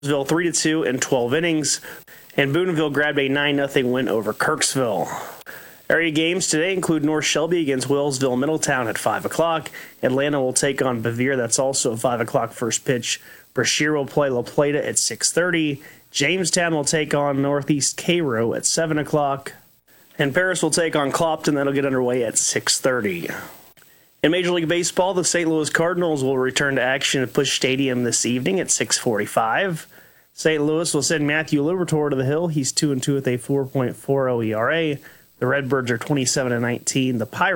Ville 3-2 in 12 innings, and Boonville grabbed a 9-0 win over Kirksville. Area games today include North Shelby against Wellsville Middletown at 5 o'clock. Atlanta will take on Bevier. That's also a 5 o'clock first pitch. Brashear will play La Plata at 6:30. Jamestown will take on Northeast Cairo at 7 o'clock. And Paris will take on Clopton. That'll get underway at 6:30. In Major League Baseball, the St. Louis Cardinals will return to action at Busch Stadium this evening at 6:45. St. Louis will send Matthew Liberatore to the hill. He's 2-2 with a 4.40 ERA. The Redbirds are 27-19.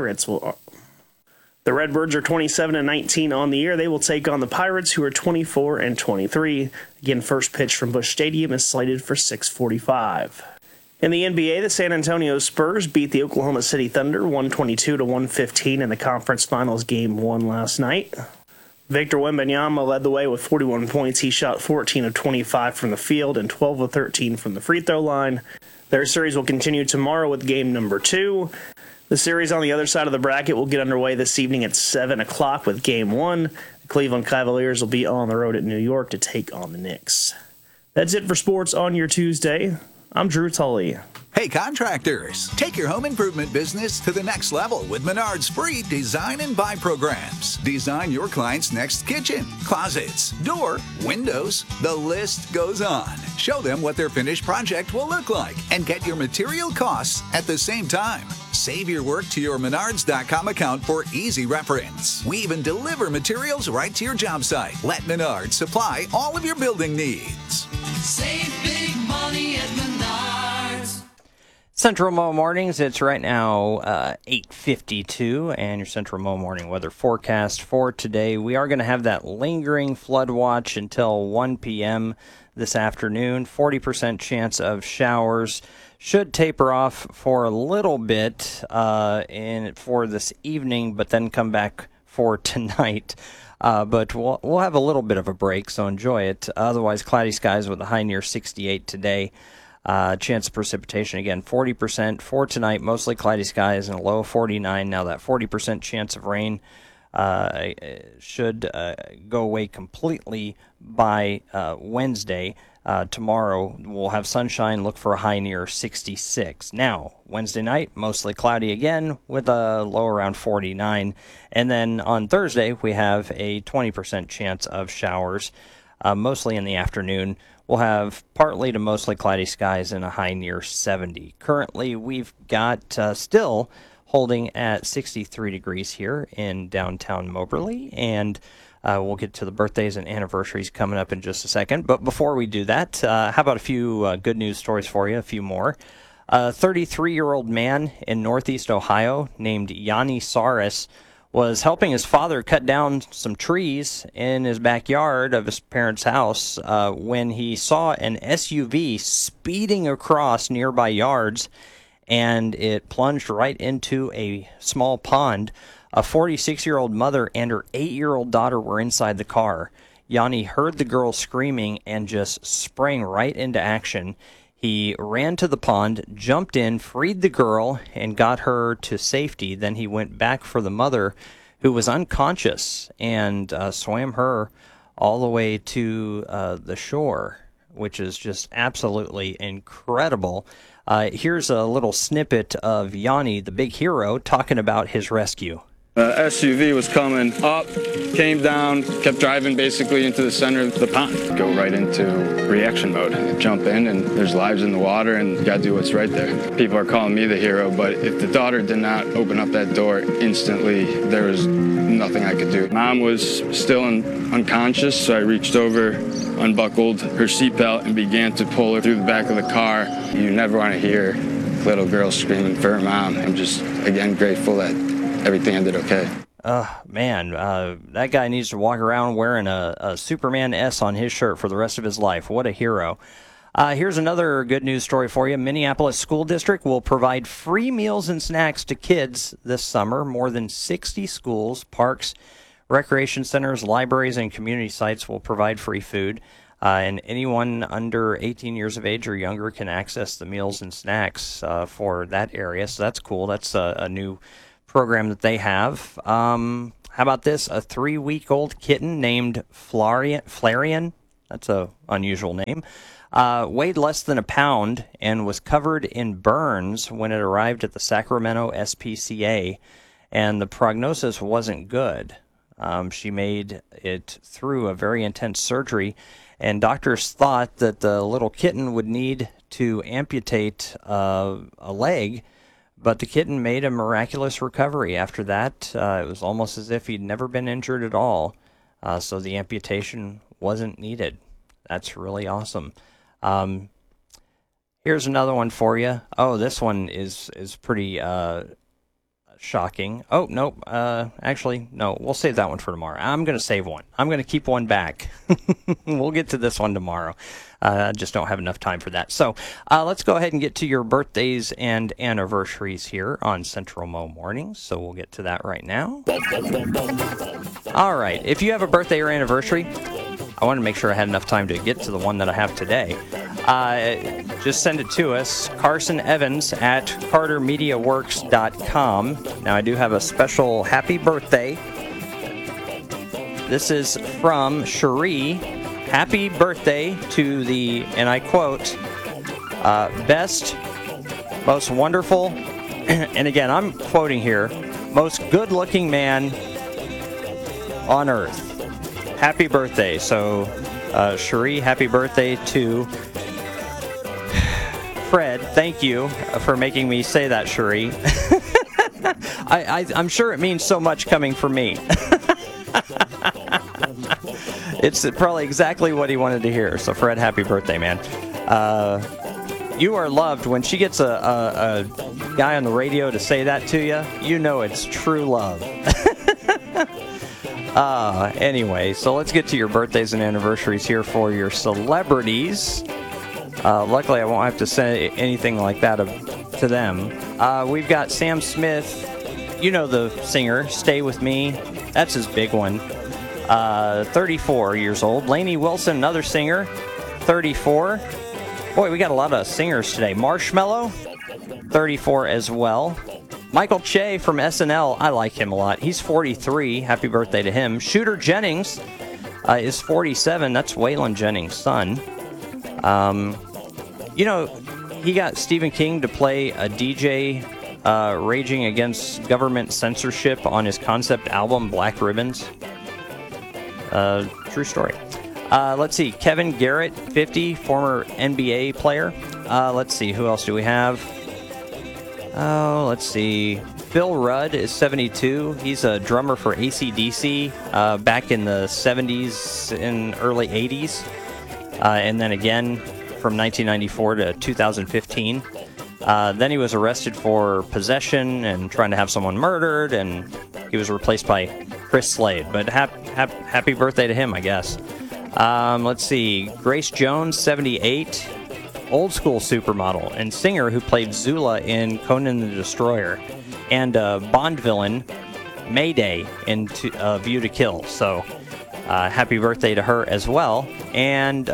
The Redbirds are 27-19 on the year. They will take on the Pirates, who are 24-23. Again, first pitch from Busch Stadium is slated for 6:45. In the NBA, the San Antonio Spurs beat the Oklahoma City Thunder 122-115 in the conference finals game 1 last night. Victor Wembanyama led the way with 41 points. He shot 14 of 25 from the field and 12 of 13 from the free throw line. Their series will continue tomorrow with game number 2. The series on the other side of the bracket will get underway this evening at 7 o'clock with game 1. The Cleveland Cavaliers will be on the road at New York to take on the Knicks. That's it for sports on your Tuesday. I'm Drew Tully. Hey contractors, take your home improvement business to the next level with Menard's free design and buy programs. Design your client's next kitchen, closets, door, windows, the list goes on. Show them what their finished project will look like and get your material costs at the same time. Save your work to your Menards.com account for easy reference. We even deliver materials right to your job site. Let Menards supply all of your building needs. Save big money at Menards. Central Mo Mornings, it's right now 8:52, and your Central Mo Morning weather forecast for today. We are going to have that lingering flood watch until 1 p.m. this afternoon. 40% chance of showers. Should taper off for a little bit for this evening, but then come back for tonight. But we'll have a little bit of a break, so enjoy it. Otherwise, cloudy skies with a high near 68 today. Chance of precipitation, again, 40% for tonight, mostly cloudy skies and a low of 49. Now that 40% chance of rain should go away completely by Wednesday. Tomorrow we'll have sunshine, look for a high near 66. Now, Wednesday night, mostly cloudy again with a low around 49. And then on Thursday, we have a 20% chance of showers, mostly in the afternoon. We'll have partly to mostly cloudy skies and a high near 70. Currently, we've got still holding at 63 degrees here in downtown Moberly, and we'll get to the birthdays and anniversaries coming up in just a second. But before we do that, how about a few good news stories for you, a few more. A 33-year-old man in Northeast Ohio named Yanni Saris was helping his father cut down some trees in his backyard of his parents' house when he saw an SUV speeding across nearby yards, and it plunged right into a small pond. A 46-year-old mother and her 8-year-old daughter were inside the car. Yanni heard the girl screaming and just sprang right into action. He ran to the pond, jumped in, freed the girl, and got her to safety. Then he went back for the mother, who was unconscious, and swam her all the way to the shore, which is just absolutely incredible. Here's a little snippet of Yanni, the big hero, talking about his rescue. SUV was coming up, came down, kept driving basically into the center of the pond. Go right into reaction mode. Jump in and there's lives in the water and you gotta do what's right there. People are calling me the hero, but if the daughter did not open up that door instantly, there was nothing I could do. Mom was still unconscious, so I reached over, unbuckled her seatbelt and began to pull her through the back of the car. You never want to hear little girl screaming for her mom. I'm just, again, grateful that everything ended okay. Man, that guy needs to walk around wearing a Superman S on his shirt for the rest of his life. What a hero. Here's another good news story for you. Minneapolis School District will provide free meals and snacks to kids this summer. More than 60 schools, parks, recreation centers, libraries, and community sites will provide free food. And anyone under 18 years of age or younger can access the meals and snacks for that area. So that's cool. That's a new program that they have. How about this? A 3-week-old kitten named Flarian. That's a unusual name. Weighed less than a pound and was covered in burns when it arrived at the Sacramento SPCA, and the prognosis wasn't good. She made it through a very intense surgery, and doctors thought that the little kitten would need to amputate a leg, but the kitten made a miraculous recovery after that. It was almost as if he'd never been injured at all, so the amputation wasn't needed. That's really awesome. Here's another one for you. Oh, this one is pretty shocking. Oh, nope. Actually, no. We'll save that one for tomorrow. I'm going to save one. I'm going to keep one back. We'll get to this one tomorrow. I just don't have enough time for that. So let's go ahead and get to your birthdays and anniversaries here on Central Mo Mornings. So we'll get to that right now. All right. If you have a birthday or anniversary, I want to make sure I had enough time to get to the one that I have today. Just send it to us, Carson Evans at CarterMediaWorks.com. Now, I do have a special happy birthday. This is from Cherie. Happy birthday to the, and I quote, best, most wonderful, and again, I'm quoting here, most good-looking man on earth. Happy birthday. So, Cherie, happy birthday to Fred. Thank you for making me say that, Cherie. I'm sure it means so much coming from me. It's probably exactly what he wanted to hear. So, Fred, happy birthday, man. You are loved. When she gets a guy on the radio to say that to you, you know it's true love. Anyway, so let's get to your birthdays and anniversaries here for your celebrities. Luckily, I won't have to say anything like that to them. We've got Sam Smith. You know the singer, Stay With Me. That's his big one. 34 years old. Lainey Wilson, another singer, 34. Boy, we got a lot of singers today. Marshmello, 34 as well. Michael Che from SNL, I like him a lot. He's 43. Happy birthday to him. Shooter Jennings is 47. That's Waylon Jennings' son. You know, he got Stephen King to play a DJ raging against government censorship on his concept album, Black Ribbons. True story. Let's see. Kevin Garrett, 50, former NBA player. Let's see. Who else do we have? Oh, let's see. Phil Rudd is 72. He's a drummer for AC/DC back in the 70s and early 80s. And then again from 1994 to 2015. Then he was arrested for possession and trying to have someone murdered, and he was replaced by Chris Slade. But happy birthday to him, I guess. Let's see. Grace Jones, 78. Old school supermodel and singer who played Zula in Conan the Destroyer, and Bond villain Mayday in View to Kill. So happy birthday to her as well. And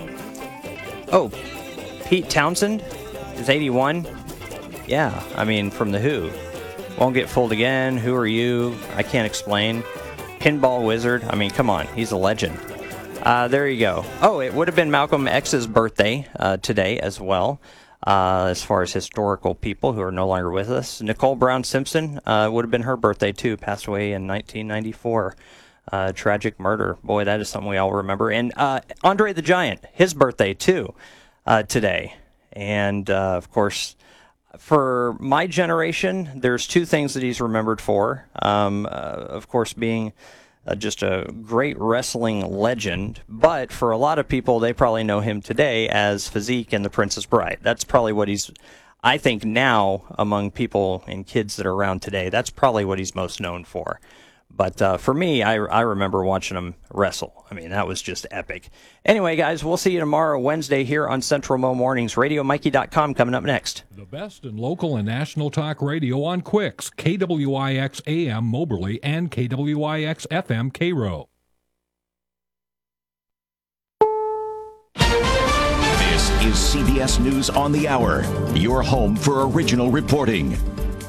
Pete Townsend is 81. Yeah, I mean, from The Who. Won't Get Fooled Again. Who Are You? I Can't Explain. Pinball Wizard. I mean, come on, he's a legend. There you go. Oh, it would have been Malcolm X's birthday today as well, as far as historical people who are no longer with us. Nicole Brown Simpson would have been her birthday too, passed away in 1994. Tragic murder. Boy, that is something we all remember. And Andre the Giant, his birthday too, today. And, of course, for my generation, there's two things that he's remembered for. Of course, being just a great wrestling legend, but for a lot of people, they probably know him today as Physique in The Princess Bride. That's probably what he's, I think now, among people and kids that are around today, that's probably what he's most known for. But for me, I remember watching him wrestle. I mean, that was just epic. Anyway, guys, we'll see you tomorrow, Wednesday, here on Central Mo Mornings. RadioMikey.com coming up next. The best in local and national talk radio on Quicks, KWIX AM Moberly and KWIX FM Cairo. This is CBS News on the Hour, your home for original reporting.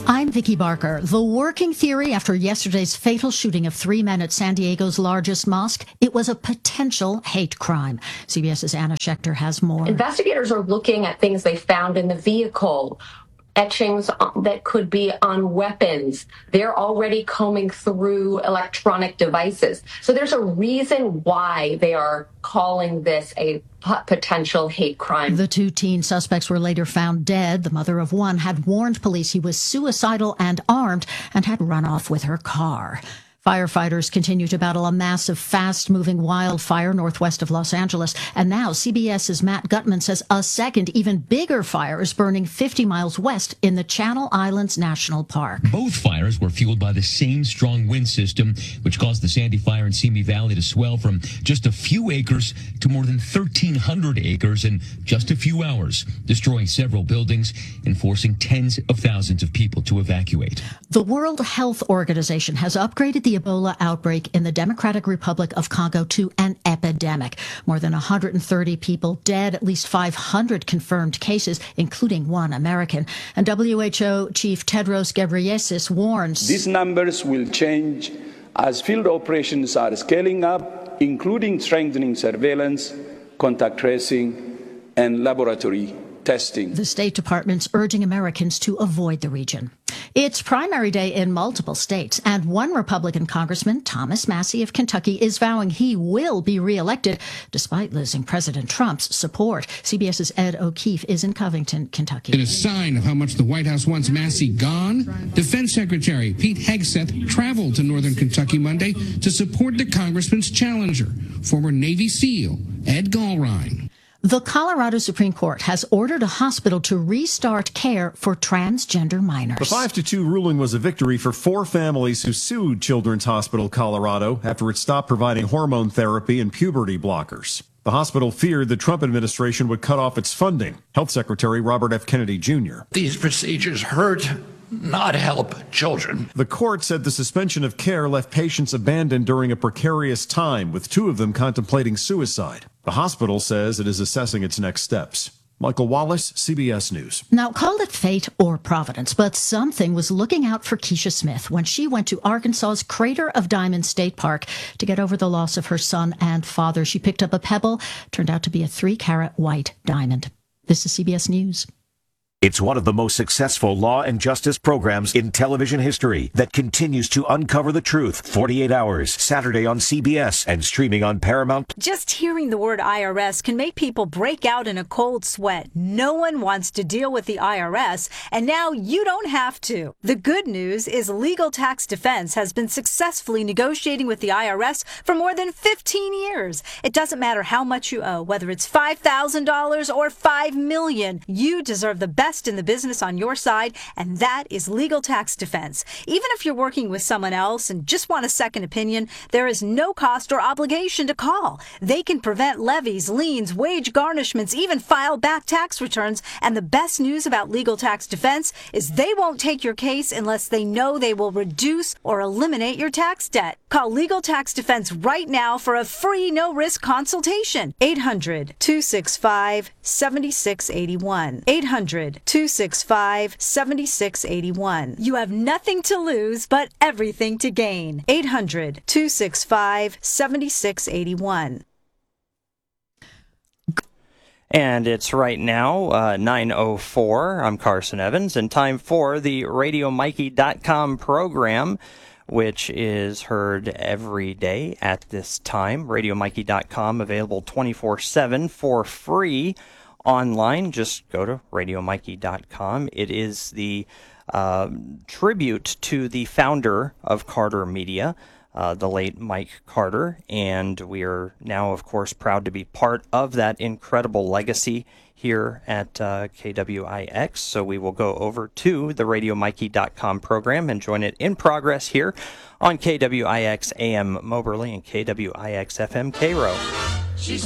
I'm Vicki Barker. The working theory after yesterday's fatal shooting of 3 men at San Diego's largest mosque, it was a potential hate crime. CBS's Anna Schechter has more. Investigators are looking at things they found in the vehicle, etchings that could be on weapons. They're already combing through electronic devices. So there's a reason why they are calling this a potential hate crime. The 2 teen suspects were later found dead. The mother of one had warned police he was suicidal and armed and had run off with her car. Firefighters continue to battle a massive, fast-moving wildfire northwest of Los Angeles. And now CBS's Matt Gutman says a second, even bigger fire is burning 50 miles west in the Channel Islands National Park. Both fires were fueled by the same strong wind system, which caused the Sandy Fire in Simi Valley to swell from just a few acres to more than 1,300 acres in just a few hours, destroying several buildings and forcing tens of thousands of people to evacuate. The World Health Organization has upgraded the Ebola outbreak in the Democratic Republic of Congo to an epidemic. More than 130 people dead, at least 500 confirmed cases, including 1 American. And WHO Chief Tedros Ghebreyesus warns these numbers will change as field operations are scaling up, including strengthening surveillance, contact tracing, and laboratory testing. The State Department's urging Americans to avoid the region. It's primary day in multiple states, and one Republican congressman, Thomas Massie of Kentucky, is vowing he will be reelected despite losing President Trump's support. CBS's Ed O'Keefe is in Covington, Kentucky. In a sign of how much the White House wants Massie gone, Defense Secretary Pete Hegseth traveled to northern Kentucky Monday to support the congressman's challenger, former Navy SEAL Ed Gallrein. The Colorado Supreme Court has ordered a hospital to restart care for transgender minors. The 5-2 ruling was a victory for 4 families who sued Children's Hospital Colorado after it stopped providing hormone therapy and puberty blockers. The hospital feared the Trump administration would cut off its funding. Health Secretary Robert F. Kennedy Jr. These procedures hurt, not help children. The court said the suspension of care left patients abandoned during a precarious time, with 2 of them contemplating suicide. The hospital says it is assessing its next steps. Michael Wallace, CBS News. Now, call it fate or providence, but something was looking out for Keisha Smith when she went to Arkansas's Crater of Diamonds State Park to get over the loss of her son and father. She picked up a pebble, turned out to be a 3-carat white diamond. This is CBS News. It's one of the most successful law and justice programs in television history that continues to uncover the truth. 48 Hours, Saturday on CBS and streaming on Paramount. Just hearing the word IRS can make people break out in a cold sweat. No one wants to deal with the IRS, and now you don't have to. The good news is Legal Tax Defense has been successfully negotiating with the IRS for more than 15 years. It doesn't matter how much you owe, whether it's $5,000 or $5 million. You deserve the best in the business on your side, and that is Legal Tax Defense. Even if you're working with someone else and just want a second opinion, there is no cost or obligation to call. They can prevent levies, liens, wage garnishments, even file back tax returns. And the best news about Legal Tax Defense is they won't take your case unless they know they will reduce or eliminate your tax debt. Call Legal Tax Defense right now for a free no-risk consultation. 800-265-7681. 800-265-7681. You have nothing to lose, but everything to gain. 800-265-7681. And it's right now 9:04. I'm Carson Evans, and time for the RadioMikey.com program, which is heard every day at this time. RadioMikey.com, available 24/7 for free online. Just go to RadioMikey.com. It is the tribute to the founder of Carter Media, the late Mike Carter, and we are now, of course, proud to be part of that incredible legacy here at KWIX. So we will go over to the RadioMikey.com program and join it in progress here on KWIX AM Moberly and KWIX FM Cairo.